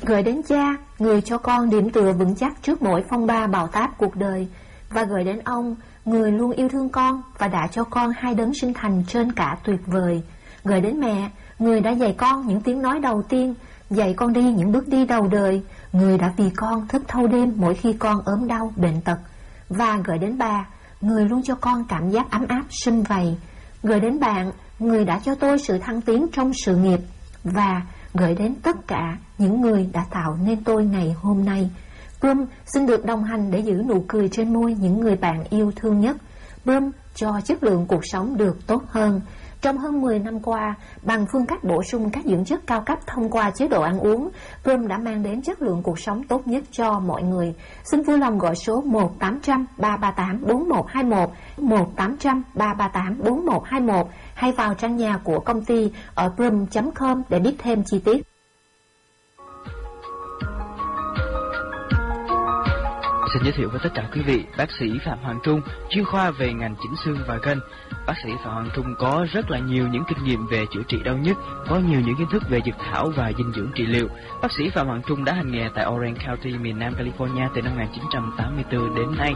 Gửi đến cha, người cho con điểm tựa vững chắc trước mỗi phong ba bão táp cuộc đời. Và gửi đến ông, người luôn yêu thương con và đã cho con hai đấng sinh thành trên cả tuyệt vời. Gửi đến mẹ, người đã dạy con những tiếng nói đầu tiên, dạy con đi những bước đi đầu đời, người đã vì con thức thâu đêm mỗi khi con ốm đau bệnh tật. Và gửi đến bà, người luôn cho con cảm giác ấm áp sum vầy. Gửi đến bạn, người đã cho tôi sự thăng tiến trong sự nghiệp. Và gửi đến tất cả những người đã tạo nên tôi ngày hôm nay. Plum xin được đồng hành để giữ nụ cười trên môi những người bạn yêu thương nhất. Plum cho chất lượng cuộc sống được tốt hơn. Trong hơn 10 năm qua, bằng phương cách bổ sung các dưỡng chất cao cấp thông qua chế độ ăn uống, Plum đã mang đến chất lượng cuộc sống tốt nhất cho mọi người. Xin vui lòng gọi số 1-800-338-4121, 1-800-338-4121 hay vào trang nhà của công ty ở plum.com để biết thêm chi tiết. Xin giới thiệu với tất cả quý vị, bác sĩ Phạm Hoàng Trung, chuyên khoa về ngành chỉnh xương và gân. Bác sĩ Phạm Hoàng Trung có rất là nhiều những kinh nghiệm về chữa trị đau nhức, có nhiều những kiến thức về dược thảo và dinh dưỡng trị liệu. Bác sĩ Phạm Hoàng Trung đã hành nghề tại Orange County, miền Nam California từ năm 1984 đến nay.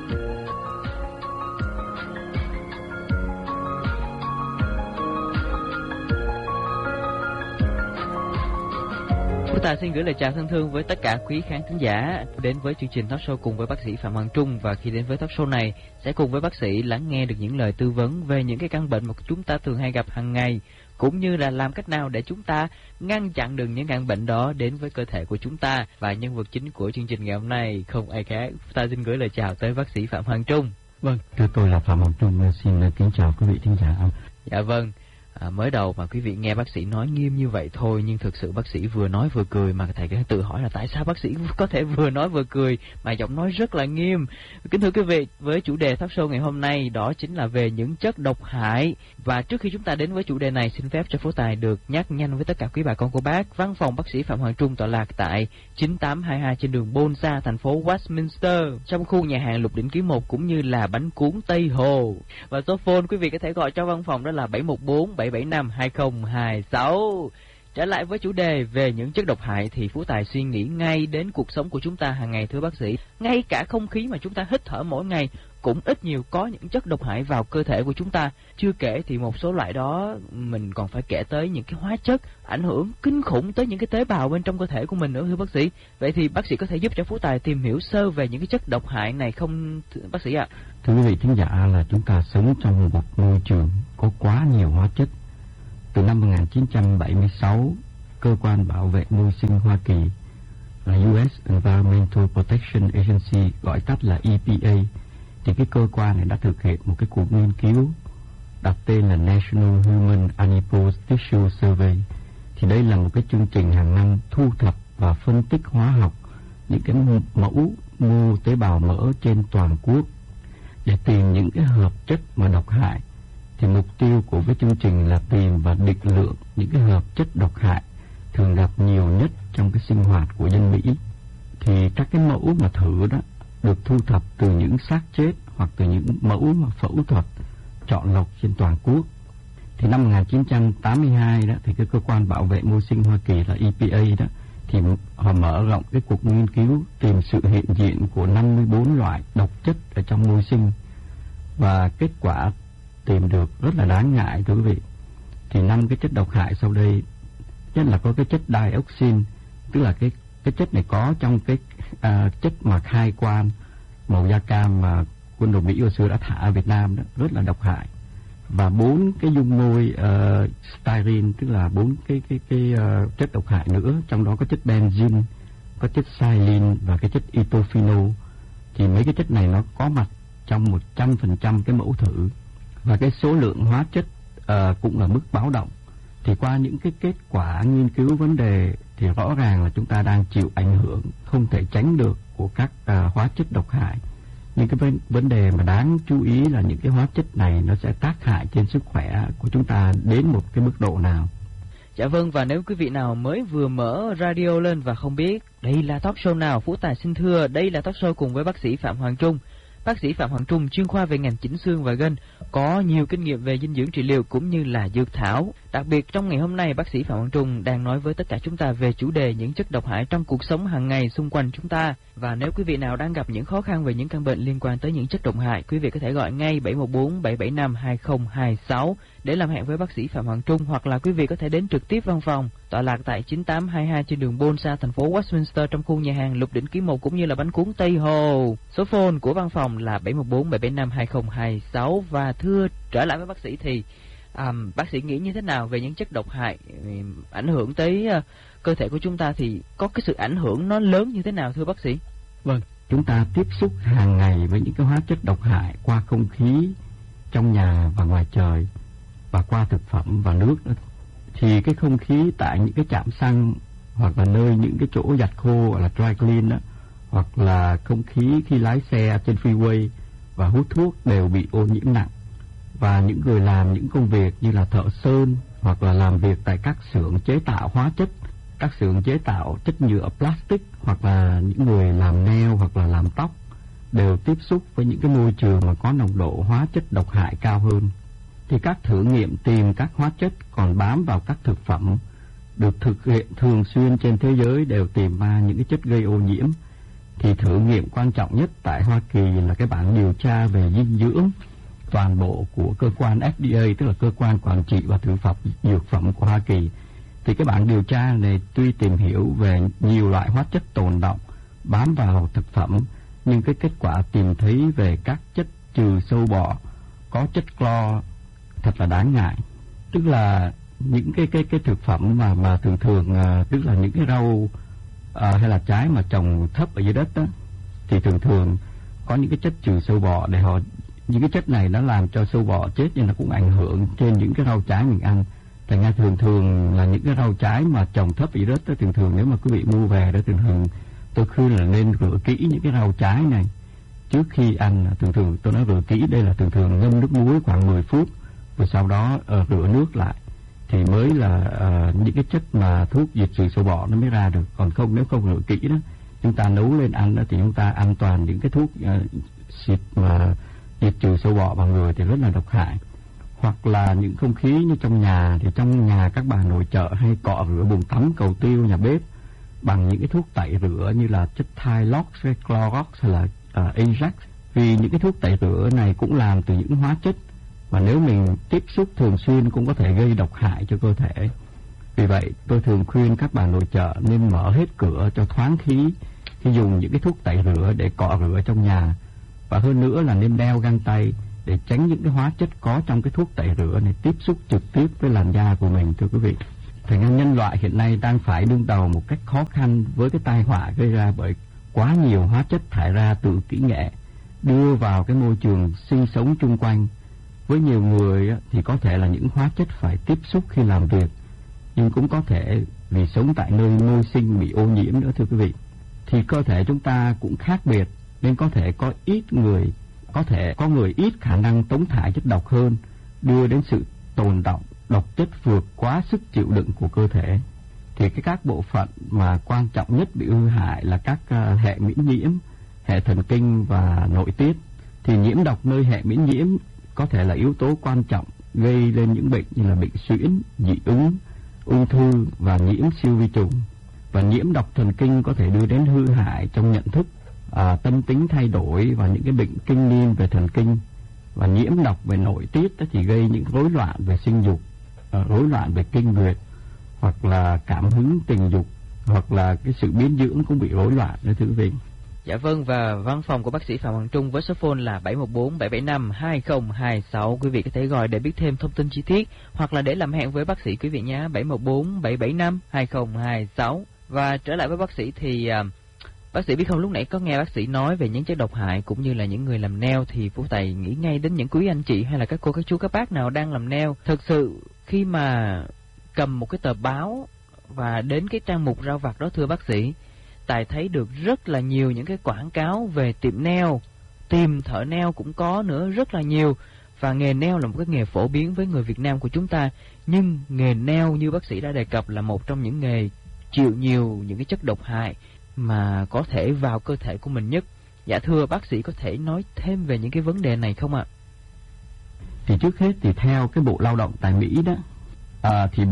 Chúng ta xin gửi lời chào thân thương với tất cả quý khán thính giả đến với chương trình talk show cùng với bác sĩ Phạm Hoàng Trung. Và khi đến với talk show này sẽ cùng với bác sĩ lắng nghe được những lời tư vấn về những cái căn bệnh mà chúng ta thường hay gặp hàng ngày, cũng như là làm cách nào để chúng ta ngăn chặn được những căn bệnh đó đến với cơ thể của chúng ta. Và nhân vật chính của chương trình ngày hôm nay không ai khác, ta xin gửi lời chào tới bác sĩ Phạm Hoàng Trung. Vâng, thưa tôi là Phạm Hoàng Trung, xin kính chào quý vị thính giả. Dạ vâng. Mới đầu mà quý vị nghe bác sĩ nói nghiêm như vậy thôi, nhưng thực sự bác sĩ vừa nói vừa cười, mà thầy cứ tự hỏi là tại sao bác sĩ có thể vừa nói vừa cười mà giọng nói rất là nghiêm. Kính thưa quý vị, với chủ đề talk show ngày hôm nay đó chính là về những chất độc hại. Và trước khi chúng ta đến với chủ đề này, xin phép cho Phú Tài được nhắc nhanh với tất cả quý bà con cô bác, văn phòng bác sĩ Phạm Hoàng Trung tọa lạc tại 9822 trên đường Bonsa, thành phố Westminster, trong khu nhà hàng Lục Đỉnh Ký 1 cũng như là bánh cuốn Tây Hồ. Và số phone quý vị có thể gọi cho văn phòng đó là 714-775-2026. Trở lại với chủ đề về những chất độc hại thì Phú Tài suy nghĩ ngay đến cuộc sống của chúng ta hàng ngày, thưa bác sĩ. Ngay cả không khí mà chúng ta hít thở mỗi ngày cũng ít nhiều có những chất độc hại vào cơ thể của chúng ta. Chưa kể thì một số loại đó mình còn phải kể tới những cái hóa chất ảnh hưởng kinh khủng tới những cái tế bào bên trong cơ thể của mình nữa, thưa bác sĩ. Vậy thì bác sĩ có thể giúp cho Phú Tài tìm hiểu sơ về những cái chất độc hại này không bác sĩ ạ? Thưa quý vị thính giả, là chúng ta sống trong một môi trường có quá nhiều hóa chất. Từ năm 1976, cơ quan bảo vệ môi sinh Hoa Kỳ là US Environmental Protection Agency, gọi tắt là EPA, thì cái cơ quan này đã thực hiện một cái cuộc nghiên cứu đặt tên là National Human Adipose Tissue Survey. Thì đây là một cái chương trình hàng năm thu thập và phân tích hóa học những cái mẫu mô tế bào mỡ trên toàn quốc để tìm những cái hợp chất mà độc hại. Thì mục tiêu của cái chương trình là tìm và định lượng những cái hợp chất độc hại thường gặp nhiều nhất trong cái sinh hoạt của dân Mỹ. Thì các cái mẫu mà thử đó được thu thập từ những xác chết hoặc từ những mẫu mà phẫu thuật chọn lọc trên toàn quốc. Thì năm 1982 đó thì cái cơ quan bảo vệ môi sinh Hoa Kỳ là EPA đó thì họ mở rộng cái cuộc nghiên cứu tìm sự hiện diện của 54 loại độc chất ở trong môi sinh, và kết quả tìm được rất là đáng ngại, thưa quý vị. Thì 5 cái chất độc hại sau đây, nhất là có cái chất dioxin, tức là cái chất này có trong cái chất mà khai quang màu da cam mà quân đội Mỹ hồi xưa đã thả ở Việt Nam đó, rất là độc hại. Và 4 cái dung môi styrene, tức là 4 cái chất độc hại nữa, trong đó có chất benzene, có chất xylene và cái chất ethophenol. Thì mấy cái chất này nó có mặt trong 100% cái mẫu thử, và cái số lượng hóa chất cũng ở mức báo động. Thì qua những cái kết quả nghiên cứu vấn đề thì rõ ràng là chúng ta đang chịu ảnh hưởng không thể tránh được của các hóa chất độc hại. Nhưng cái vấn đề mà đáng chú ý là những cái hóa chất này nó sẽ tác hại trên sức khỏe của chúng ta đến một cái mức độ nào. Dạ vâng, và nếu quý vị nào mới vừa mở radio lên và không biết đây là talk show nào, Phú Tài xin thưa đây là talk show cùng với bác sĩ Phạm Hoàng Trung. Bác sĩ Phạm Hoàng Trung, chuyên khoa về ngành chỉnh xương và gân, có nhiều kinh nghiệm về dinh dưỡng trị liệu cũng như là dược thảo. Đặc biệt trong ngày hôm nay, bác sĩ Phạm Hoàng Trung đang nói với tất cả chúng ta về chủ đề những chất độc hại trong cuộc sống hàng ngày xung quanh chúng ta. Và nếu quý vị nào đang gặp những khó khăn về những căn bệnh liên quan tới những chất độc hại, quý vị có thể gọi ngay 714 775 2026 để làm hẹn với bác sĩ Phạm Hoàng Trung, hoặc là quý vị có thể đến trực tiếp văn phòng tọa lạc tại 9822 trên đường Bolsa, thành phố Westminster, trong khu nhà hàng Lục Đỉnh Ký 1 cũng như là bánh cuốn Tây Hồ. Số phone của văn phòng là 714 775 2026. Và thưa trở lại với bác sĩ thì bác sĩ nghĩ như thế nào về những chất độc hại ảnh hưởng tới cơ thể của chúng ta, thì có cái sự ảnh hưởng nó lớn như thế nào thưa bác sĩ? Vâng, chúng ta tiếp xúc hàng ngày với những cái hóa chất độc hại qua không khí trong nhà và ngoài trời, và qua thực phẩm và nước nữa. Thì cái không khí tại những cái trạm xăng, hoặc là nơi những cái chỗ giặt khô gọi là dry clean đó, hoặc là không khí khi lái xe trên freeway và hút thuốc đều bị ô nhiễm nặng. Và những người làm những công việc như là thợ sơn, hoặc là làm việc tại các xưởng chế tạo hóa chất, các xưởng chế tạo chất nhựa plastic, hoặc là những người làm nail hoặc là làm tóc, đều tiếp xúc với những cái môi trường mà có nồng độ hóa chất độc hại cao hơn. Thì các thử nghiệm tìm các hóa chất còn bám vào các thực phẩm được thực hiện thường xuyên trên thế giới đều tìm ra những cái chất gây ô nhiễm. Thì thử nghiệm quan trọng nhất tại Hoa Kỳ là cái bảng điều tra về dinh dưỡng toàn bộ của cơ quan FDA, tức là cơ quan quản trị và thực phẩm dược phẩm của Hoa Kỳ. Thì cái bảng điều tra này tuy tìm hiểu về nhiều loại hóa chất tồn đọng bám vào thực phẩm, nhưng cái kết quả tìm thấy về các chất trừ sâu bọ có chất clo thật là đáng ngại. Tức là những cái thực phẩm mà thường tức là những cái rau hay là trái mà trồng thấp ở dưới đất đó, thì thường có những cái chất trừ sâu bọ để những cái chất này nó làm cho sâu bọ chết, nhưng nó cũng ảnh hưởng trên những cái rau trái mình ăn. Thành ra thường là những cái rau trái mà trồng thấp ở dưới đất đó, thường nếu mà quý vị mua về đó, thường tôi khuyên là nên rửa kỹ những cái rau trái này trước khi ăn. Thường tôi nói rửa kỹ đây là thường ngâm nước muối khoảng 10 phút, rồi sau đó rửa nước lại, thì mới là những cái chất mà thuốc diệt trừ sâu bọ nó mới ra được. Còn không, nếu không rửa kỹ đó, chúng ta nấu lên ăn đó, thì chúng ta ăn toàn những cái thuốc xịt mà diệt trừ sâu bọ vào người thì rất là độc hại. Hoặc là những không khí như trong nhà, thì trong nhà các bà nội trợ hay cọ rửa bồn tắm, cầu tiêu, nhà bếp bằng những cái thuốc tẩy rửa như là chất Tylox, Clorox hay là Ajax. Vì những cái thuốc tẩy rửa này cũng làm từ những hóa chất mà nếu mình tiếp xúc thường xuyên cũng có thể gây độc hại cho cơ thể. Vì vậy tôi thường khuyên các bà nội trợ nên mở hết cửa cho thoáng khí khi dùng những cái thuốc tẩy rửa để cọ rửa trong nhà. Và hơn nữa là nên đeo găng tay để tránh những cái hóa chất có trong cái thuốc tẩy rửa này tiếp xúc trực tiếp với làn da của mình, thưa quý vị. Thành ra nhân loại hiện nay đang phải đương đầu một cách khó khăn với cái tai họa gây ra bởi quá nhiều hóa chất thải ra từ kỹ nghệ đưa vào cái môi trường sinh sống chung quanh. Với nhiều người thì có thể là những hóa chất phải tiếp xúc khi làm việc, nhưng cũng có thể vì sống tại nơi môi sinh bị ô nhiễm nữa, thưa quý vị. Thì cơ thể chúng ta cũng khác biệt, nên có thể có người ít khả năng tống thải chất độc hơn, đưa đến sự tồn đọng độc chất vượt quá sức chịu đựng của cơ thể. Thì các bộ phận mà quan trọng nhất bị hư hại là các hệ miễn nhiễm, hệ thần kinh và nội tiết. Thì nhiễm độc nơi hệ miễn nhiễm có thể là yếu tố quan trọng gây lên những bệnh như là bệnh suyễn, dị ứng, ung thư và nhiễm siêu vi trùng. Và nhiễm độc thần kinh có thể đưa đến hư hại trong nhận thức, tâm tính thay đổi và những cái bệnh kinh niên về thần kinh. Và nhiễm độc về nội tiết thì gây những rối loạn về sinh dục, rối loạn về kinh nguyệt, hoặc là cảm hứng tình dục, hoặc là cái sự biến dưỡng cũng bị rối loạn nữa, thưa quý vị. Dạ vâng, và văn phòng của bác sĩ Phạm Hoàng Trung với số phone là 714 775 2026. Quý vị có thể gọi để biết thêm thông tin chi tiết, hoặc là để làm hẹn với bác sĩ quý vị nhé, 714 775 2026. Và trở lại với bác sĩ thì bác sĩ biết không, lúc nãy có nghe bác sĩ nói về những chất độc hại cũng như là những người làm nail, thì Phú Tài nghĩ ngay đến những quý anh chị hay là các cô, các chú, các bác nào đang làm nail. Thực sự khi mà cầm một cái tờ báo và đến cái trang mục rau vặt đó, thưa bác sĩ, Tài thấy được rất là nhiều những cái quảng cáo về tiệm nail, tìm thợ nail cũng có nữa, rất là nhiều. Và nghề nail là một cái nghề phổ biến với người Việt Nam của chúng ta, nhưng nghề nail như bác sĩ đã đề cập là một trong những nghề chịu nhiều những cái chất độc hại mà có thể vào cơ thể của mình nhất. Dạ thưa bác sĩ, có thể nói thêm về những cái vấn đề này không ạ? Thì trước hết thì theo cái Bộ Lao động tại Mỹ đó, thì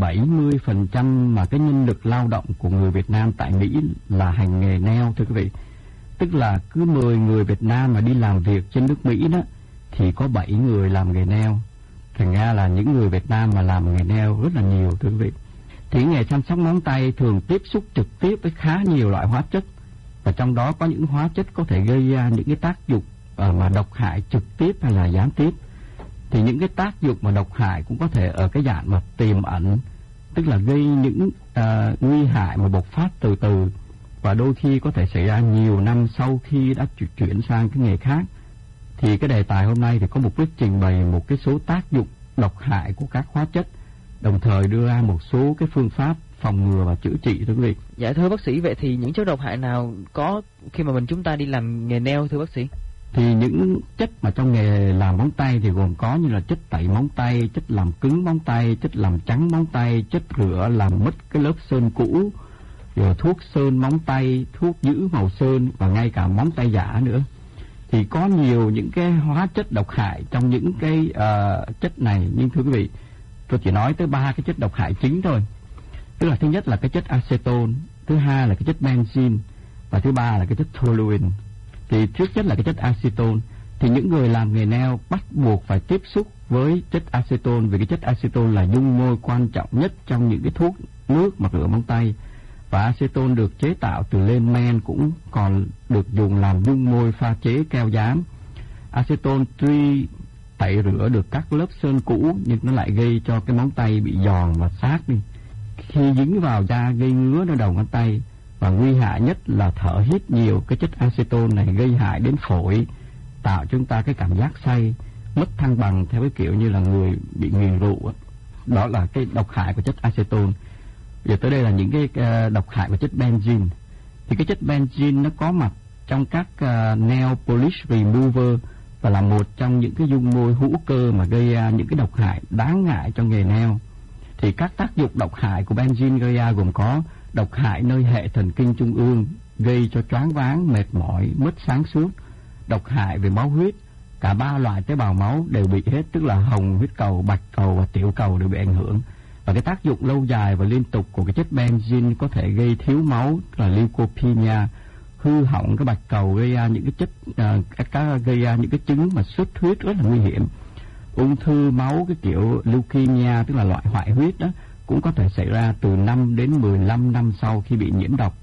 70% mà cái nhân lực lao động của người Việt Nam tại Mỹ là hành nghề nail, thưa quý vị. Tức là cứ 10 người Việt Nam mà đi làm việc trên nước Mỹ đó thì có 7 người làm nghề nail. Thành ra là những người Việt Nam mà làm nghề nail rất là nhiều, thưa quý vị. Thì nghề chăm sóc móng tay thường tiếp xúc trực tiếp với khá nhiều loại hóa chất, và trong đó có những hóa chất có thể gây ra những cái tác dụng mà độc hại trực tiếp hay là gián tiếp. Thì những cái tác dụng mà độc hại cũng có thể ở cái dạng mà tiềm ẩn, tức là gây những nguy hại mà bộc phát từ từ, và đôi khi có thể xảy ra nhiều năm sau khi đã chuyển sang cái nghề khác. Thì cái đề tài hôm nay thì có mục đích trình bày một cái số tác dụng độc hại của các hóa chất, đồng thời đưa ra một số cái phương pháp phòng ngừa và chữa trị, thưa quý vị. Dạ thưa bác sĩ, vậy thì những chất độc hại nào có khi mà chúng ta đi làm nghề nail thưa bác sĩ? Thì những chất mà trong nghề làm móng tay thì gồm có như là chất tẩy móng tay, chất làm cứng móng tay, chất làm trắng móng tay, chất rửa làm mất cái lớp sơn cũ, rồi thuốc sơn móng tay, thuốc giữ màu sơn, và ngay cả móng tay giả nữa. Thì có nhiều những cái hóa chất độc hại trong những cái chất này, nhưng thưa quý vị, tôi chỉ nói tới 3 cái chất độc hại chính thôi. Tức là thứ nhất là cái chất acetone, thứ hai là cái chất benzene, và thứ ba là cái chất toluene. Thì trước nhất là cái chất acetone, thì những người làm nghề nail bắt buộc phải tiếp xúc với chất acetone, vì cái chất acetone là dung môi quan trọng nhất trong những cái thuốc nước mà rửa móng tay. Và acetone được chế tạo từ lên men, cũng còn được dùng làm dung môi pha chế keo dán. Acetone tuy tẩy rửa được các lớp sơn cũ, nhưng nó lại gây cho cái móng tay bị giòn và sát đi. Khi dính vào da gây ngứa ở đầu ngón tay, và nguy hại nhất là thở hít nhiều cái chất acetone này gây hại đến phổi, tạo cho chúng ta cái cảm giác say, mất thăng bằng theo cái kiểu như là người bị nghiện rượu. Đó là cái độc hại của chất acetone. Giờ tới đây là những cái độc hại của chất benzene. Thì cái chất benzene nó có mặt trong các nail polish remover, và là một trong những cái dung môi hữu cơ mà gây ra những cái độc hại đáng ngại cho nghề nail. Thì các tác dụng độc hại của benzene gây ra gồm có độc hại nơi hệ thần kinh trung ương, gây cho choáng váng, mệt mỏi, mất sáng suốt. Độc hại về máu huyết, cả 3 loại tế bào máu đều bị hết, tức là hồng huyết cầu, bạch cầu và tiểu cầu đều bị ảnh hưởng. Và cái tác dụng lâu dài và liên tục của cái chất benzene có thể gây thiếu máu, là leukopenia, hư hỏng cái bạch cầu, gây ra những cái chất gây ra những cái chứng mà xuất huyết rất là nguy hiểm. Ung thư máu cái kiểu leukemia, tức là loại hoại huyết đó, cũng có thể xảy ra từ 5 đến 15 năm sau khi bị nhiễm độc.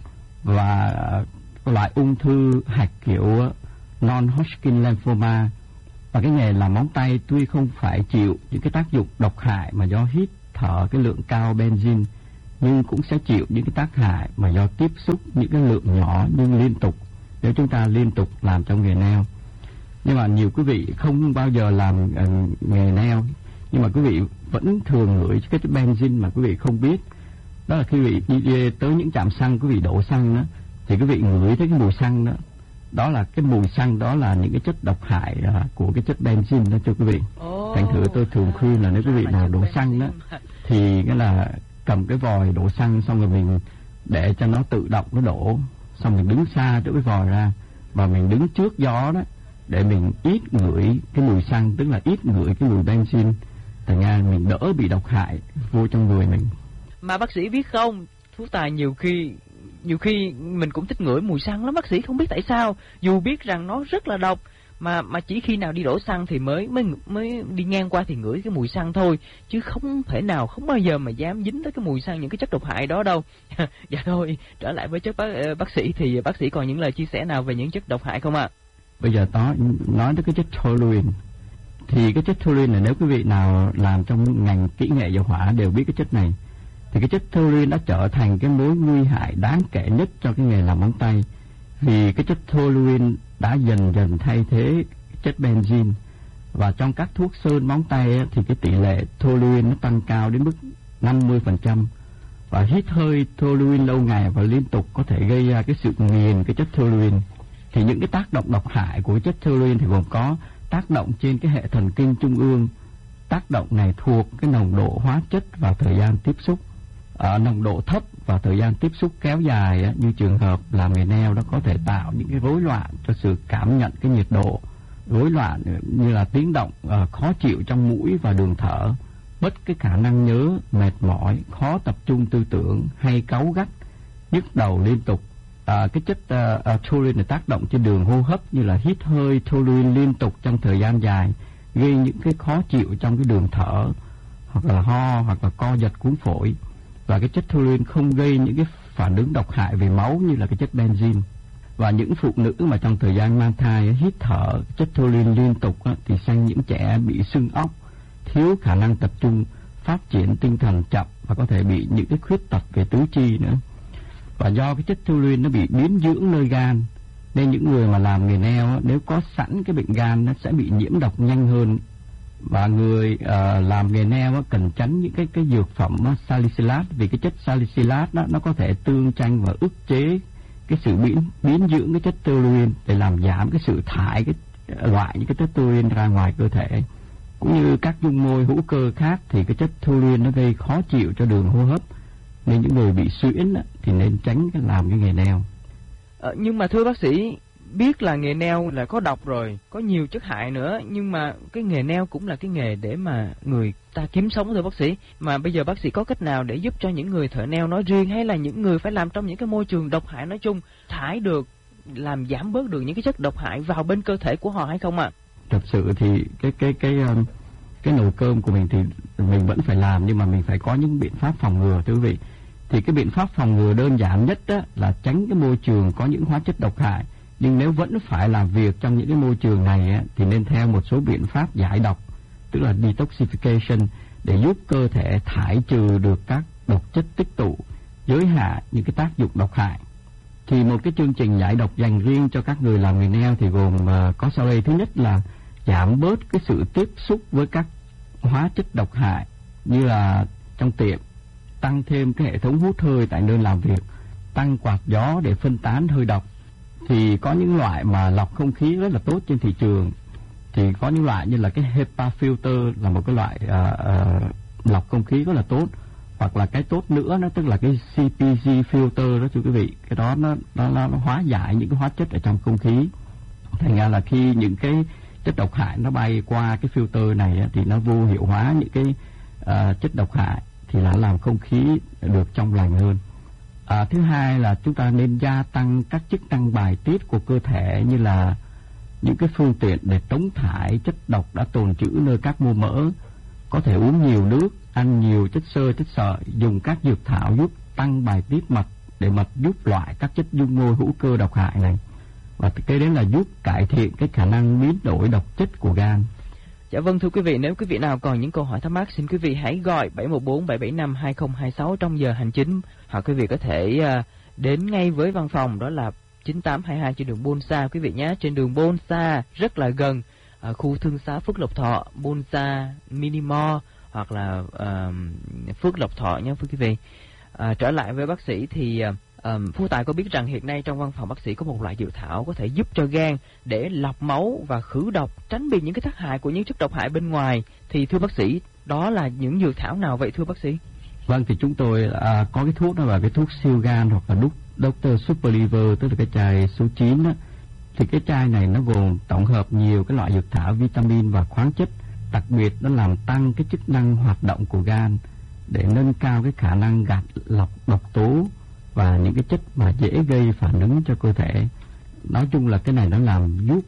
Và loại ung thư hạch kiểu non-Hodgkin lymphoma. Và cái nghề làm móng tay tuy không phải chịu những cái tác dụng độc hại mà do hít thở cái lượng cao benzene, nhưng cũng sẽ chịu những cái tác hại mà do tiếp xúc những cái lượng nhỏ nhưng liên tục, nếu chúng ta liên tục làm trong nghề nail. Nhưng mà nhiều quý vị không bao giờ làm nghề nail, nhưng mà quý vị vẫn thường ngửi cái chất benzene mà quý vị không biết. Đó là khi quý vị đi tới những trạm xăng, quý vị đổ xăng đó, thì quý vị ngửi thấy cái mùi xăng đó. Đó là cái mùi xăng, đó là những cái chất độc hại của cái chất benzene đó cho quý vị. Thành thử tôi thường khuyên là nếu quý vị nào đổ xăng đó, thì cái là cầm cái vòi đổ xăng, xong rồi mình để cho nó tự động nó đổ, xong mình đứng xa chỗ cái vòi ra, và mình đứng trước gió đó, để mình ít ngửi cái mùi xăng, tức là ít ngửi cái mùi benzene, thành ra mình đỡ bị độc hại vô trong người mình. Mà bác sĩ biết không, thuốc tài nhiều khi mình cũng thích ngửi mùi xăng lắm bác sĩ, không biết tại sao, dù biết rằng nó rất là độc, mà chỉ khi nào đi đổ xăng thì mới đi ngang qua thì ngửi cái mùi xăng thôi, chứ không bao giờ mà dám dính tới cái mùi xăng, những cái chất độc hại đó đâu. Dạ thôi, trở lại với bác sĩ, thì bác sĩ còn những lời chia sẻ nào về những chất độc hại không ạ? Bây giờ nói tới cái chất toluene. Thì cái chất toluene này, nếu quý vị nào làm trong ngành kỹ nghệ dầu hỏa đều biết cái chất này. Thì cái chất toluene đã trở thành cái mối nguy hại đáng kể nhất cho cái nghề làm móng tay, vì cái chất toluene đã dần dần thay thế chất benzene. Và trong các thuốc sơn móng tay thì cái tỷ lệ toluene nó tăng cao đến mức 50%. Và hít hơi toluene lâu ngày và liên tục có thể gây ra cái sự nghiền cái chất toluene. Thì những cái tác động độc hại của cái chất toluene thì gồm có tác động trên cái hệ thần kinh trung ương. Tác động này thuộc cái nồng độ hóa chất và thời gian tiếp xúc. nồng độ thấp và thời gian tiếp xúc kéo dài như trường hợp làm nghề nail đó có thể tạo những cái rối loạn cho sự cảm nhận cái nhiệt độ, rối loạn như là tiếng động, khó chịu trong mũi và đường thở, mất cái khả năng nhớ, mệt mỏi, khó tập trung tư tưởng, hay cáu gắt, nhức đầu liên tục. Cái chất toluene này tác động trên đường hô hấp như là hít hơi toluene liên tục trong thời gian dài, gây những cái khó chịu trong cái đường thở, hoặc là ho, hoặc là co giật cuống phổi. Và cái chất toluene không gây những cái phản ứng độc hại về máu như là cái chất benzene. Và những phụ nữ mà trong thời gian mang thai hít thở chất toluene liên tục thì sanh những trẻ bị sưng óc, thiếu khả năng tập trung, phát triển tinh thần chậm và có thể bị những cái khuyết tật về tứ chi nữa. Và do cái chất toluene nó bị biến dưỡng nơi gan, nên những người mà làm nghề nail nếu có sẵn cái bệnh gan nó sẽ bị nhiễm độc nhanh hơn. Và người làm nghề nail cần tránh những cái dược phẩm salicylat, vì cái chất salicylat đó nó có thể tương tranh và ức chế cái sự biến dưỡng cái chất toluene để làm giảm cái sự thải cái loại những cái chất toluene ra ngoài cơ thể. Cũng như các dung môi hữu cơ khác thì cái chất toluene nó gây khó chịu cho đường hô hấp, nên những người bị suyễn thì nên tránh làm cái nghề nail. Nhưng mà thưa bác sĩ, biết là nghề nail là có độc rồi, có nhiều chất hại nữa, nhưng mà cái nghề nail cũng là cái nghề để mà người ta kiếm sống thưa bác sĩ. Mà bây giờ bác sĩ có cách nào để giúp cho những người thợ nail nói riêng, hay là những người phải làm trong những cái môi trường độc hại nói chung, thải được, làm giảm bớt được những cái chất độc hại vào bên cơ thể của họ hay không ạ? Thật sự thì cái nồi cơm của mình thì mình vẫn phải làm, nhưng mà mình phải có những biện pháp phòng ngừa thưa quý vị. Thì cái biện pháp phòng ngừa đơn giản nhất là tránh cái môi trường có những hóa chất độc hại. Nhưng nếu vẫn phải làm việc trong những cái môi trường này thì nên theo một số biện pháp giải độc, tức là detoxification, để giúp cơ thể thải trừ được các độc chất tích tụ, giới hạn những cái tác dụng độc hại. Thì một cái chương trình giải độc dành riêng cho các người làm nghề nail thì gồm có sau đây. Thứ nhất là giảm bớt cái sự tiếp xúc với các hóa chất độc hại như là trong tiệm, tăng thêm cái hệ thống hút hơi tại nơi làm việc, tăng quạt gió để phân tán hơi độc. Thì có những loại mà lọc không khí rất là tốt trên thị trường. Thì có những loại như là cái HEPA filter là một cái loại lọc không khí rất là tốt. Hoặc là cái tốt nữa nó tức là cái CPG filter đó thưa quý vị. Cái đó nó hóa giải những cái hóa chất ở trong không khí. Thành ra là khi những cái chất độc hại nó bay qua cái filter này thì nó vô hiệu hóa những cái chất độc hại, thì là làm không khí được trong lành hơn. Thứ hai là chúng ta nên gia tăng các chức năng bài tiết của cơ thể, như là những cái phương tiện để tống thải chất độc đã tồn trữ nơi các mô mỡ. Có thể uống nhiều nước, ăn nhiều chất xơ, chất sợi, dùng các dược thảo giúp tăng bài tiết mật để mật giúp loại các chất dung môi hữu cơ độc hại này. Và cái đấy là giúp cải thiện cái khả năng biến đổi độc chất của gan. Dạ vâng, thưa quý vị, nếu quý vị nào còn những câu hỏi thắc mắc, xin quý vị hãy gọi 714-775-2026 trong giờ hành chính, hoặc quý vị có thể đến ngay với văn phòng, đó là 9822 trên đường Bonsa quý vị nhé, trên đường Bonsa rất là gần khu thương xá Phước Lộc Thọ, Bonsa Minimall hoặc là Phước Lộc Thọ nhé quý vị. Trở lại với bác sĩ thì Phú Tài có biết rằng hiện nay trong văn phòng bác sĩ có một loại dược thảo có thể giúp cho gan để lọc máu và khử độc, tránh bị những cái tác hại của những chất độc hại bên ngoài. Thì thưa bác sĩ, đó là những dược thảo nào vậy thưa bác sĩ? Vâng, thì chúng tôi có cái thuốc đó là cái thuốc siêu gan, hoặc là Dr. Super Liver, tức là cái chai số 9 đó. Thì cái chai này nó gồm tổng hợp nhiều cái loại dược thảo, vitamin và khoáng chất. Đặc biệt nó làm tăng cái chức năng hoạt động của gan để nâng cao cái khả năng gạt lọc độc tố và những cái chất mà dễ gây phản ứng cho cơ thể. Nói chung là cái này nó làm giúp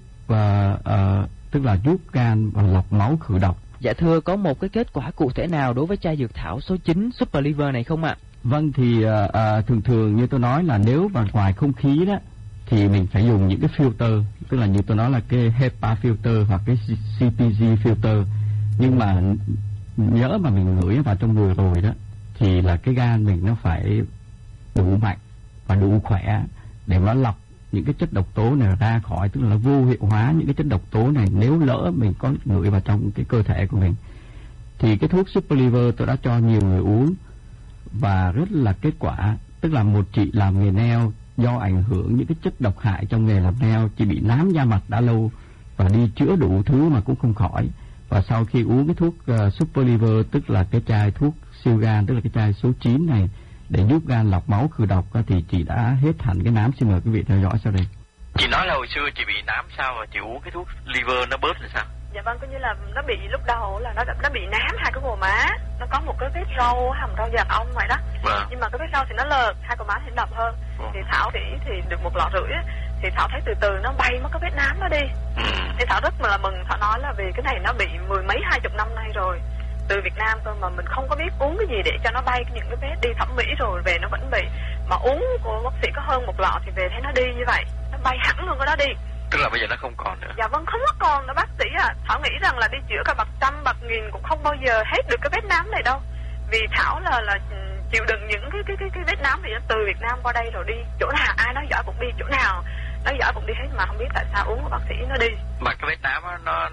tức là giúp gan và lọc máu khử độc. Dạ thưa, có một cái kết quả cụ thể nào đối với chai dược thảo số 9 Super Liver này không ạ? Vâng, thì thường như tôi nói là nếu mà ngoài không khí đó thì mình phải dùng những cái filter, tức là như tôi nói là cái HEPA filter hoặc cái CPG filter. Nhưng mà nhỡ mà mình ngửi vào trong người rồi đó thì là cái gan mình nó phải đủ mạnh và đủ khỏe để nó lọc những cái chất độc tố này ra khỏi, tức là nó vô hiệu hóa những cái chất độc tố này nếu lỡ mình có ngửi vào trong cái cơ thể của mình. Thì cái thuốc Super Liver tôi đã cho nhiều người uống và rất là kết quả. Tức là một chị làm nghề nail do ảnh hưởng những cái chất độc hại trong nghề làm nail, chị bị nám da mặt đã lâu và đi chữa đủ thứ mà cũng không khỏi. Và sau khi uống cái thuốc Super Liver, tức là cái chai thuốc siêu gan, tức là cái chai số 9 này, để giúp gan lọc máu khử độc, thì chị đã hết hẳn cái nám. Xin mời quý vị theo dõi sau đây. Chị nói là hồi xưa chị bị nám sao mà chị uống cái thuốc liver nó bớt là sao? Dạ vâng, coi như là nó bị lúc đầu là nó bị nám hai cái gò má, nó có một cái vết râu hàm râu già ong vậy đó. Nhưng mà cái vết râu thì nó lợt, hai gò má thì đậm hơn. Thì Thảo thì được 1 lọ rưỡi á, thì Thảo thấy từ từ nó bay mất cái vết nám đó đi. Thì Thảo rất là mừng. Thảo nói là vì cái này nó bị 10 mấy 20 năm nay rồi, từ Việt Nam cơ mà mình không có biết uống cái gì để cho nó bay những cái vết, đi thẩm mỹ rồi về nó vẫn bị, mà uống của bác sĩ có hơn 1 lọ thì về thấy nó đi như vậy, nó bay hẳn luôn cái đó đi. Tức là bây giờ nó không còn nữa. Dạ vâng, không có còn nữa bác sĩ ạ. Thảo nghĩ rằng là đi chữa cả bạc trăm bạc nghìn cũng không bao giờ hết được cái vết nám này đâu. Vì Thảo là chịu đựng những cái vết nám này từ Việt Nam qua đây rồi, đi chỗ nào ai nói giỏi cũng đi, chỗ nào nói giỏi cũng đi hết, mà không biết tại sao uống của bác sĩ nó đi. Mà cái vết nám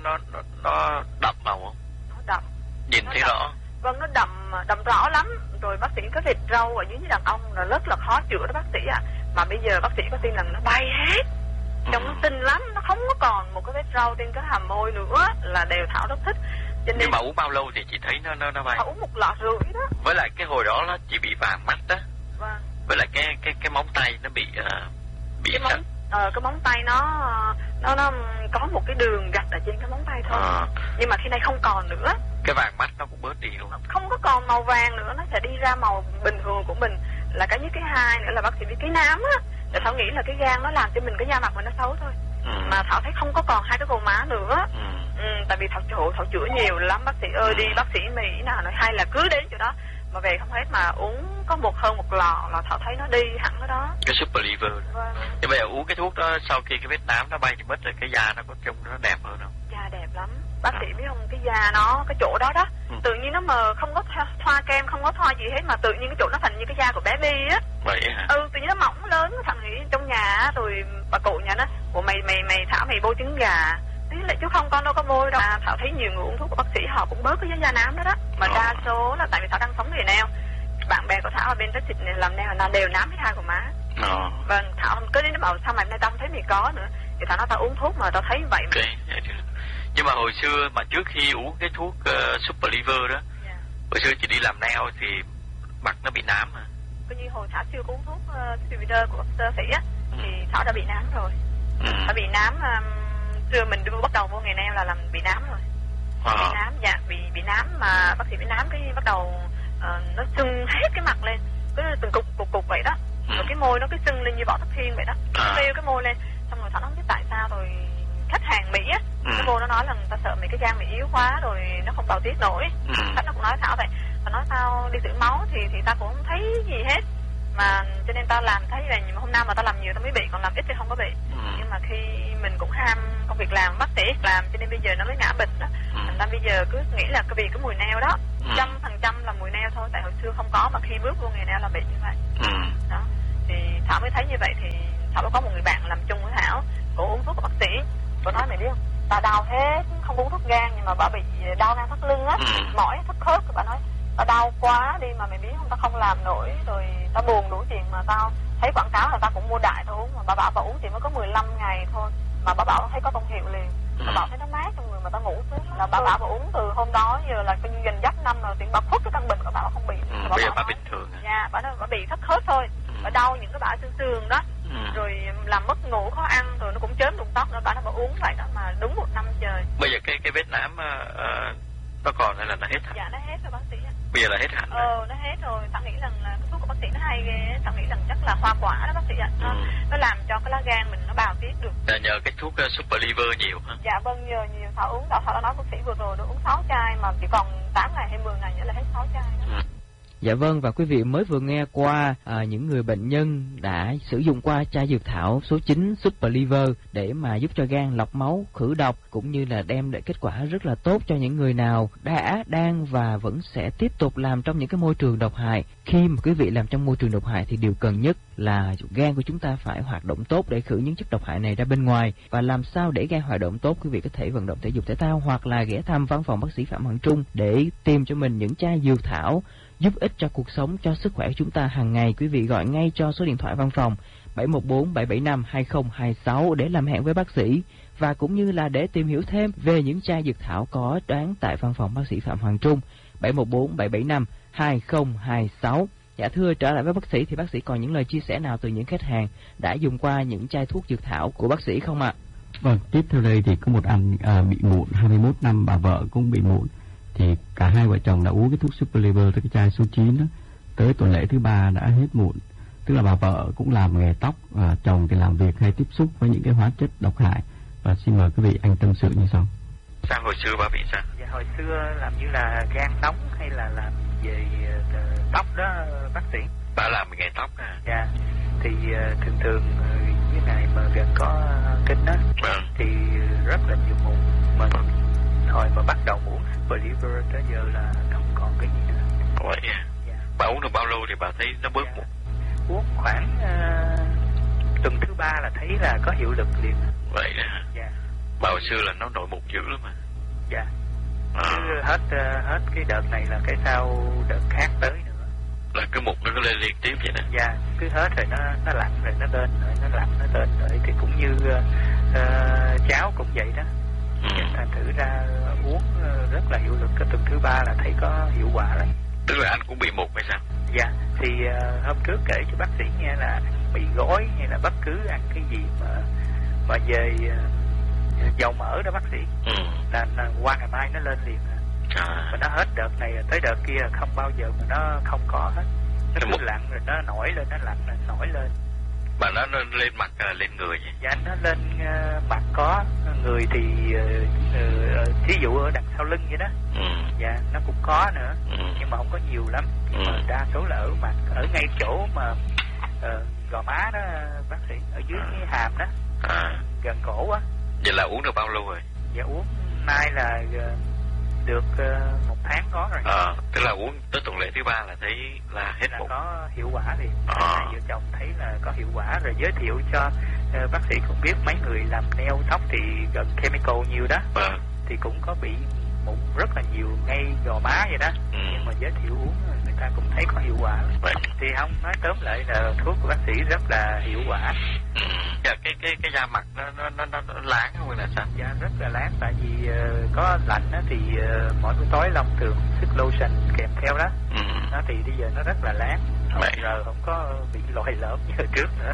nó đậm màu không? Nó đậm. Nhìn thấy rõ. Vâng, nó đậm rõ lắm. Rồi bác sĩ có vệt râu ở dưới như đàn ông là rất là khó chữa đó bác sĩ ạ. Mà bây giờ bác sĩ có tin rằng nó bay hết. Trông nó xinh lắm, nó không có còn một cái vết râu trên cái hàm môi nữa, là đều Thảo rất thích. Cho nên nhưng mà uống bao lâu thì chị thấy nó bay? Thảo uống 1 lọ rưỡi đó. Với lại cái hồi đó là chị bị vàng mắt đó. Vâng. Với lại cái móng tay nó bị cái móng tay nó có một cái đường gạch ở trên cái móng tay thôi. Nhưng mà khi này không còn nữa. Cái vàng mắt nó cũng bớt đi luôn. Không có còn màu vàng nữa, nó sẽ đi ra màu bình thường của mình. Là cái nhất, cái hai nữa là bác sĩ biết cái nám á. Để Thảo nghĩ là cái gan nó làm cho mình cái da mặt mình nó xấu thôi. Mà Thảo thấy không có còn hai cái gò má nữa. Tại vì Thảo chữa nhiều lắm bác sĩ ơi, đi bác sĩ Mỹ nào nói hay là cứ đến chỗ đó mà về không hết, mà uống có hơn một lọ là Thảo thấy nó đi hẳn cái đó. Cái Super Liver. Vâng. Nhưng bây giờ uống cái thuốc đó sau khi cái vết nám nó bay thì mất rồi, cái da nó có trông nó đẹp hơn không? Da đẹp lắm. Bác sĩ biết không, cái da nó, cái chỗ đó đó, tự nhiên nó mờ, không có thoa kem, không có thoa gì hết, mà tự nhiên cái chỗ nó thành như cái da của bé Bi á. Vậy hả? Tự nhiên nó mỏng lớn, thằng nghĩ trong nhà rồi bà cụ nhà nó, ủa mày Thảo mày bôi trứng gà. Thế lại chứ không, con đâu có bôi đâu. Thảo thấy nhiều người uống thuốc của bác sĩ họ cũng bớt cái da nám đó đó. Mà đa số là tại vì Thảo đang sống nghề nail. Bạn bè của Thảo ở bên Texas này làm nail là đều nám hết hai gò má. Vâng, Thảo cứ đến nó bảo sao mày nay tao không thấy mày có nữa. Thì Thảo nói tao uống thuốc mà tao thấy vậy. Nhưng mà hồi xưa mà trước khi uống cái thuốc Super Liver đó, hồi xưa chị đi làm nail thì mặt nó bị nám hả? Coi như hồi Thảo chưa uống thuốc Super Liver của bác sĩ á, thì Thảo đã bị nám rồi. Thảo bị nám trưa mình bắt đầu vô nghề nail là làm bị nám rồi. Bị nám, dạ, bị nám mà bác sĩ bị nám cái bắt đầu nó sưng hết cái mặt lên, cứ từng cục vậy đó. Rồi cái môi nó cứ sưng lên như vỏ thất thiên vậy đó. Nó kêu cái môi lên, xong rồi Thảo không biết tại sao, rồi khách hàng Mỹ á, cái cô nó nói là ta sợ mày cái gan mày yếu quá rồi nó không bào tiết nổi. Khách nó cũng nói Thảo vậy. Và nói tao đi thử máu thì ta cũng không thấy gì hết. Mà cho nên tao làm thấy là nhưng mà hôm nay mà tao làm nhiều tao mới bị, còn làm ít thì không có bị. Nhưng mà khi mình cũng ham công việc làm, bác sĩ làm, cho nên bây giờ nó mới ngã bệnh đó. Thành ra bây giờ cứ nghĩ là cái vì cái mùi nail đó, 100% là mùi nail thôi, tại hồi xưa không có, mà khi bước vô nghề nail là bị như vậy. Đó. Thì Thảo mới thấy như vậy, thì Thảo có một người bạn làm chung với Thảo, cô uống thuốc của bác sĩ, cô nói mày biết không, bà đau hết, không uống thuốc gan nhưng mà bà bị đau ngang thắt lưng á, mỏi thắt khớp, bà nói tao đau quá đi mà mày biết không, tao không làm nổi, rồi tao buồn đủ chuyện mà tao thấy quảng cáo là tao cũng mua đại tao uống, mà bà bảo bà uống chỉ mới có 15 ngày thôi mà bà bảo thấy có công hiệu liền. Bà bảo thấy nó mát trong người mà tao ngủ sớm, là bà bảo bà uống từ hôm đó giờ là coi như gần dắt năm rồi, thì bà khuất cái căn bệnh của bà không bị. Bây giờ bà bình thường. Dạ, bà nói bà bị thắt khớp thôi, bà đau những cái bả xương đó, rồi làm mất ngủ, khó ăn, rồi nó cũng chớm rụng tóc nữa. Bà nói bà uống vậy đó mà đúng 1 năm trời. Bây giờ cái vết nám nó còn hay là nó hết hẳn? Dạ nó hết rồi bác sĩ ạ. Bây giờ là hết hẳn rồi. Nó hết rồi. Tao nghĩ rằng là cái thuốc của bác sĩ nó hay ghê. Tao nghĩ rằng chắc là hoa quả đó bác sĩ ạ. Nó làm cho cái lá gan mình nó bào tiết được. Nhờ cái thuốc Super Liver nhiều hả? Dạ vâng, nhờ nhiều. Thảo uống, Thảo đã nói bác sĩ vừa rồi nó uống 6 chai mà chỉ còn 8 ngày hay 10 ngày nữa là hết 6 chai đó. Dạ vâng, và quý vị mới vừa nghe qua những người bệnh nhân đã sử dụng qua chai dược thảo số 9 Super Liver để mà giúp cho gan lọc máu, khử độc, cũng như là đem lại kết quả rất là tốt cho những người nào đã, đang và vẫn sẽ tiếp tục làm trong những cái môi trường độc hại. Khi mà quý vị làm trong môi trường độc hại thì điều cần nhất là gan của chúng ta phải hoạt động tốt để khử những chất độc hại này ra bên ngoài. Và làm sao để gan hoạt động tốt, quý vị có thể vận động thể dục thể thao hoặc là ghé thăm văn phòng bác sĩ Phạm Hoàng Trung để tìm cho mình những chai dược thảo giúp ích cho cuộc sống, cho sức khỏe của chúng ta hàng ngày. Quý vị gọi ngay cho số điện thoại văn phòng 714 775 2026 để làm hẹn với bác sĩ và cũng như là để tìm hiểu thêm về những chai dược thảo có bán tại văn phòng bác sĩ Phạm Hoàng Trung 714-775-2026. Dạ thưa, trở lại với bác sĩ thì bác sĩ còn những lời chia sẻ nào từ những khách hàng đã dùng qua những chai thuốc dược thảo của bác sĩ không ạ? Vâng, tiếp theo đây thì có một anh bị mụn 21 năm, bà vợ cũng bị mụn. Thì cả hai vợ chồng đã uống cái thuốc Super Liver, cái chai số 9 đó. Tới tuần lễ thứ 3 đã hết mụn. Tức là bà vợ cũng làm nghề tóc, chồng thì làm việc hay tiếp xúc với những cái hóa chất độc hại. Và xin mời quý vị anh tâm sự như sau. Sao hồi xưa bà bị sao? Dạ hồi xưa làm như là gan nóng hay là làm về tóc đó bác sĩ. Bà làm nghề tóc à? Dạ. Thì thường cái ngày mà gần có kinh đó thì rất là nhiều mụn. Mà hồi mà bắt đầu uống Super Liver tới giờ là không còn cái gì nữa. Vậy à? Dạ. Bà uống được bao lâu thì bà thấy nó bớt mụn? Uống khoảng tuần thứ 3 là thấy là có hiệu lực liền. Vậy à? Dạ. Bà hồi xưa là nó nổi mụn dữ lắm mà. Dạ. Cứ hết cái đợt này là cái sau đợt khác tới nữa. Là cái mụn nó cứ lên liên tiếp vậy nè. Dạ, cứ hết rồi nó lặn rồi nó lên rồi nó lặn nó lên rồi thì cũng như cháu cũng vậy đó. Thành thử ra uống rất là hiệu lực, cái tuần thứ 3 là thấy có hiệu quả đấy. Tức là anh cũng bị mụn hay sao? Dạ, thì hôm trước kể cho bác sĩ nghe là bị gối hay là bất cứ ăn cái gì mà về dầu mỡ đó bác sĩ, là qua ngày mai nó lên liền. Mà nó hết đợt này tới đợt kia không bao giờ mà nó không có hết. Nó cứ lặn rồi nó nổi lên, nó lặn rồi nổi lên. Mà nó lên mặt lên người vậy? Dạ nó lên mặt có, người thì thí dụ ở đằng sau lưng vậy đó. Dạ nó cũng có nữa, nhưng mà không có nhiều lắm. Nhưng mà đa số là ở mặt, ở ngay chỗ mà gò má đó bác sĩ, ở dưới cái hàm đó, gần cổ á. Vậy là uống được bao lâu rồi? Dạ uống nay là được 1 tháng có rồi. Tức là uống tới tuần lễ thứ 3 là thấy là hết mụn. Có hiệu quả thì hai vợ chồng thấy là có hiệu quả rồi, giới thiệu cho bác sĩ cũng biết mấy người làm nail tóc thì gần chemical nhiều đó. Thì cũng có bị mụn rất là nhiều ngay gò má vậy đó. Nhưng mà giới thiệu uống người ta cũng thấy có hiệu quả. Thì không, nói tóm lại là thuốc của bác sĩ rất là hiệu quả. Dạ, cái da mặt nó láng không hay là sao? Dạ rất là láng, tại vì có lạnh á thì mỗi buổi tối Long thường sức lotion kèm theo đó. Nó thì bây giờ nó rất là láng, giờ không có bị lồi lõm như trước nữa.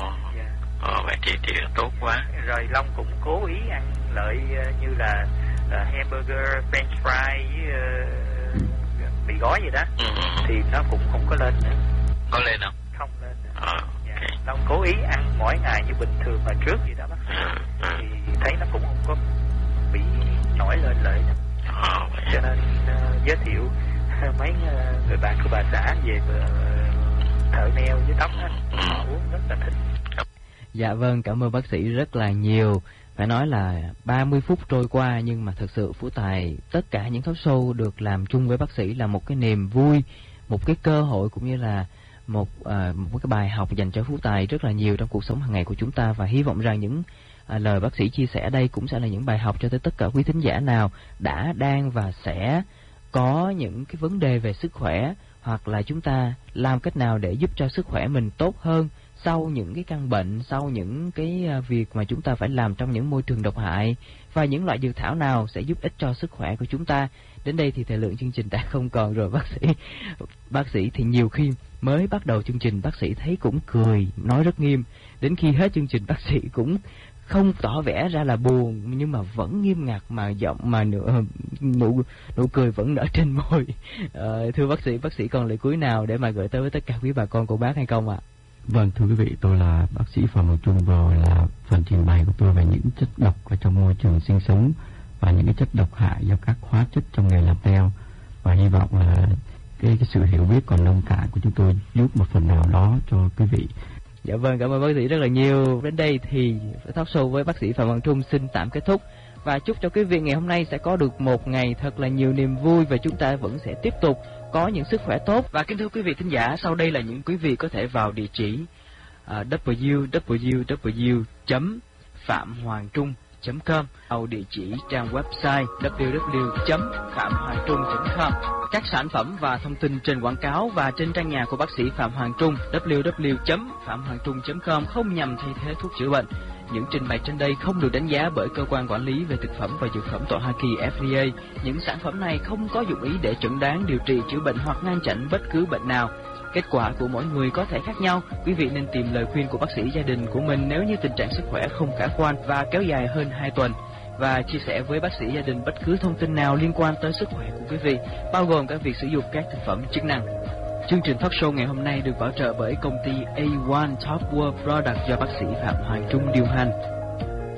Vậy thì tốt quá. Rồi Long cũng cố ý ăn lợi như là hamburger, french fry với mì gói gì đó. Thì nó cũng không có lên nữa. Có lên không? Không lên nữa. Long cố ý ăn mỗi ngày như bình thường mà trước gì đó bác sĩ. Thì thấy nó cũng không có bị nổi lên lợi nữa. Cho nên giới thiệu mấy người bạn của bà xã về thợ nail với tóc á, họ uống rất là thích. Dạ vâng, cảm ơn bác sĩ rất là nhiều. Phải nói là 30 phút trôi qua nhưng mà thật sự Phú Tài, tất cả những talk show được làm chung với bác sĩ là một cái niềm vui, một cái cơ hội cũng như là một cái bài học dành cho Phú Tài rất là nhiều trong cuộc sống hàng ngày của chúng ta. Và hy vọng rằng những lời bác sĩ chia sẻ ở đây cũng sẽ là những bài học cho tới tất cả quý thính giả nào đã, đang và sẽ có những cái vấn đề về sức khỏe, hoặc là chúng ta làm cách nào để giúp cho sức khỏe mình tốt hơn sau những cái căn bệnh, sau những cái việc mà chúng ta phải làm trong những môi trường độc hại, và những loại dược thảo nào sẽ giúp ích cho sức khỏe của chúng ta. Đến đây thì thời lượng chương trình đã không còn rồi bác sĩ. Bác sĩ thì nhiều khi mới bắt đầu chương trình bác sĩ thấy cũng cười, nói rất nghiêm. Đến khi hết chương trình bác sĩ cũng không tỏ vẻ ra là buồn, nhưng mà vẫn nghiêm ngặt, mà giọng mà nụ cười vẫn nở trên môi. Thưa bác sĩ còn lời cuối nào để mà gửi tới với tất cả quý bà con cô bác hay không ạ? Vâng, thưa quý vị, tôi là bác sĩ Phạm Hoàng Trung, vừa là phần trình bày của tôi về những chất độc ở trong môi trường sinh sống và những cái chất độc hại do các hóa chất trong nghề làm nail, và hy vọng là cái sự hiểu biết còn nông cạn của chúng tôi giúp một phần nào đó cho quý vị. Dạ vâng, cảm ơn bác sĩ rất là nhiều. Đến đây thì talk show với bác sĩ Phạm Hoàng Trung xin tạm kết thúc, và chúc cho quý vị ngày hôm nay sẽ có được một ngày thật là nhiều niềm vui, và chúng ta vẫn sẽ tiếp tục có những sức khỏe tốt. Và kính thưa quý vị thính giả, sau đây là những quý vị có thể vào địa chỉ www.phạm-hoàng-trung.com, vào địa chỉ trang website www.phạm-hoàng-trung.com. Các sản phẩm và thông tin trên quảng cáo và trên trang nhà của bác sĩ Phạm Hoàng Trung www.phạm-hoàng-trung.com không nhằm thay thế thuốc chữa bệnh. Những trình bày trên đây không được đánh giá bởi cơ quan quản lý về thực phẩm và dược phẩm tại Hoa Kỳ FDA. Những sản phẩm này không có dụng ý để chẩn đoán, điều trị, chữa bệnh hoặc ngăn chặn bất cứ bệnh nào. Kết quả của mỗi người có thể khác nhau. Quý vị nên tìm lời khuyên của bác sĩ gia đình của mình nếu như tình trạng sức khỏe không khả quan và kéo dài hơn 2 tuần. Và chia sẻ với bác sĩ gia đình bất cứ thông tin nào liên quan tới sức khỏe của quý vị, bao gồm cả việc sử dụng các thực phẩm chức năng. Chương trình talk show ngày hôm nay được bảo trợ bởi công ty A1 Top World Product do bác sĩ Phạm Hoàng Trung điều hành.